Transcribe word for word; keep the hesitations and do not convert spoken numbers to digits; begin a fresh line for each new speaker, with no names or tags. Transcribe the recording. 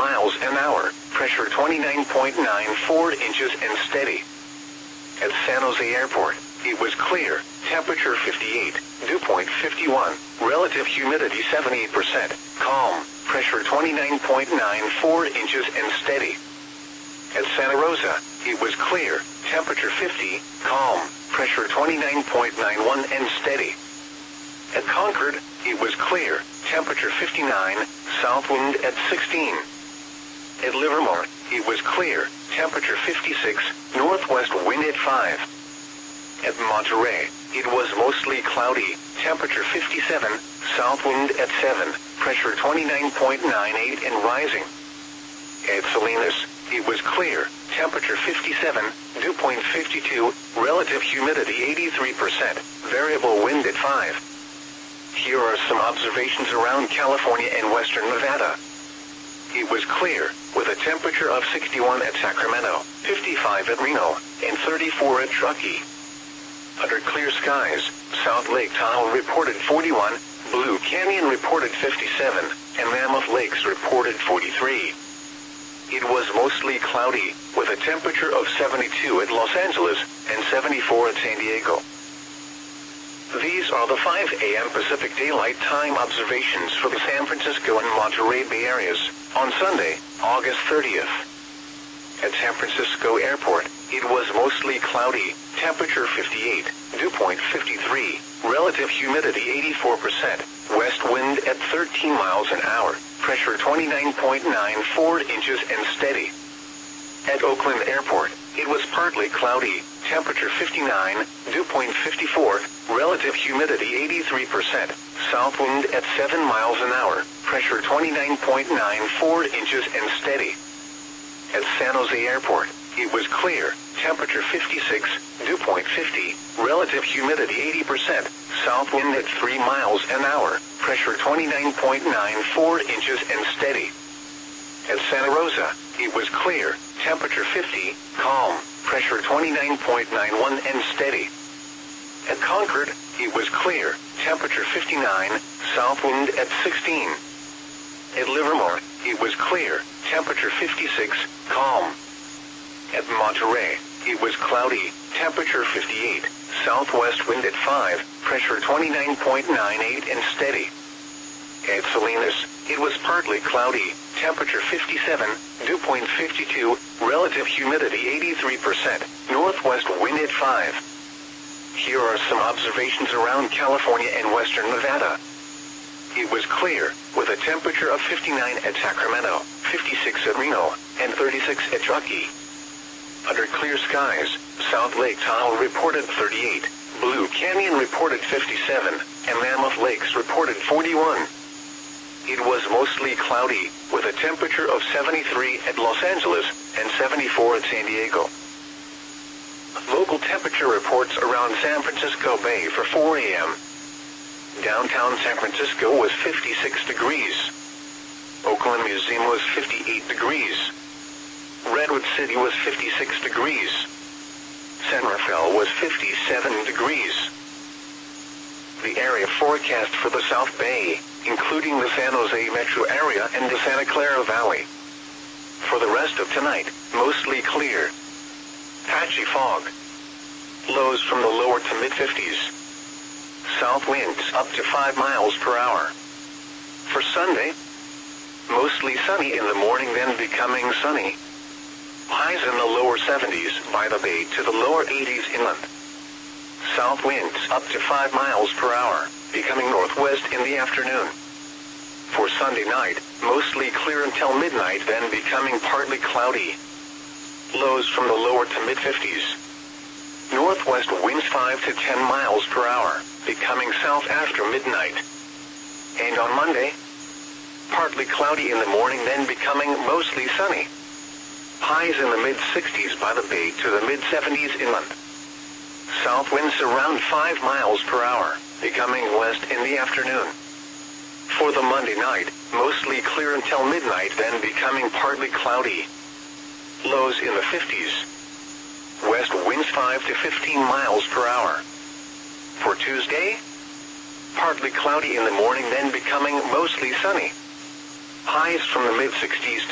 miles an hour, pressure twenty-nine point nine four inches and steady. At San Jose Airport, it was clear, temperature fifty-eight, dew point fifty-one, relative humidity seventy-eight percent, calm, pressure twenty-nine point nine four inches and steady. At Santa Rosa, it was clear, temperature fifty, calm, pressure twenty-nine point nine one and steady. At Concord, it was clear, temperature fifty-nine, south wind at sixteen. At Livermore, it was clear, temperature fifty-six, northwest wind at five. At Monterey, it was mostly cloudy, temperature fifty-seven, south wind at seven, pressure twenty-nine point nine eight and rising. At Salinas, it was clear, temperature fifty-seven, dew point fifty-two, relative humidity eighty-three percent, variable wind at five. Here are some observations around California and western Nevada. It was clear, with a temperature of sixty-one at Sacramento, fifty-five at Reno, and thirty-four at Truckee. Under clear skies, South Lake Tahoe reported forty-one, Blue Canyon reported fifty-seven, and Mammoth Lakes reported forty-three. It was mostly cloudy, with a temperature of seventy-two at Los Angeles and seventy-four at San Diego. These are the five A M Pacific Daylight Time observations for the San Francisco and Monterey Bay areas on Sunday, August thirtieth. At San Francisco Airport, it was mostly cloudy, temperature fifty-eight, dew point fifty-three, relative humidity eighty-four percent, west wind at thirteen miles an hour, pressure twenty-nine point nine four inches and steady. At Oakland Airport, it was partly cloudy, temperature fifty-nine, dew point fifty-four, relative humidity eighty-three percent, south wind at seven miles an hour, pressure twenty-nine point nine four inches and steady. At San Jose Airport, it was clear, temperature fifty-six, dew point fifty, relative humidity eighty percent, south wind at three miles an hour, pressure twenty-nine point nine four inches and steady. At Santa Rosa, it was clear, temperature fifty, calm, pressure twenty-nine point nine one and steady. At Concord, it was clear, temperature fifty-nine, south wind at sixteen. At Livermore, it was clear, temperature fifty-six, calm. At Monterey, it was cloudy, temperature fifty-eight, southwest wind at five, pressure twenty-nine point nine eight and steady. At Salinas, it was partly cloudy, temperature fifty-seven, dew point fifty-two, relative humidity eighty-three percent, northwest wind at five. Here are some observations around California and western Nevada. It was clear, with a temperature of fifty-nine at Sacramento, fifty-six at Reno, and thirty-six at Truckee. Under clear skies, South Lake Tahoe reported thirty-eight, Blue Canyon reported fifty-seven, and Mammoth Lakes reported forty-one. It was mostly cloudy, with a temperature of seventy-three at Los Angeles and seventy-four at San Diego. Local temperature reports around San Francisco Bay for four A M Downtown San Francisco was fifty-six degrees. Oakland Museum was fifty-eight degrees. Redwood City was fifty-six degrees. San Rafael was fifty-seven degrees. The area forecast for the South Bay, including the San Jose metro area and the Santa Clara Valley. For the rest of tonight, mostly clear. Patchy fog. Lows from the lower to mid-fifties. South winds up to five miles per hour. For Sunday, mostly sunny in the morning, then becoming sunny. Highs in the lower seventies by the bay to the lower eighties inland. South winds up to five miles per hour, becoming northwest in the afternoon. For Sunday night, mostly clear until midnight, then becoming partly cloudy. Lows from the lower to mid-fifties. Northwest winds five to ten miles per hour, becoming south after midnight. And on Monday, partly cloudy in the morning, then becoming mostly sunny. Highs in the mid-sixties by the bay to the mid-seventies inland. South winds around five miles per hour, becoming west in the afternoon. For the Monday night, mostly clear until midnight, then becoming partly cloudy. Lows in the fifties. West winds five to fifteen miles per hour. For Tuesday, partly cloudy in the morning, then becoming mostly sunny. Highs from the mid-sixties